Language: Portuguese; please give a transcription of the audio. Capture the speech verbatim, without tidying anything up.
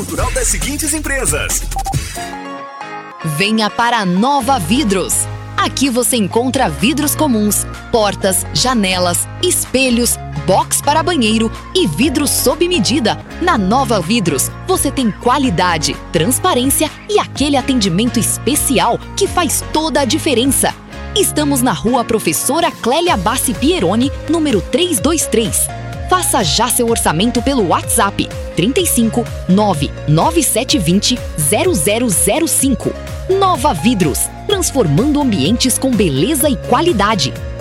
natural das seguintes empresas. Venha para a Nova Vidros. Aqui você encontra vidros comuns, portas, janelas, espelhos, box para banheiro e vidros sob medida. Na Nova Vidros, você tem qualidade, transparência e aquele atendimento especial que faz toda a diferença. Estamos na Rua Professora Clélia Bassi Pieroni, número trezentos e vinte e três. Faça já seu orçamento pelo WhatsApp trinta e cinco, nove nove sete dois zero, zero zero zero cinco. Nova Vidros, transformando ambientes com beleza e qualidade.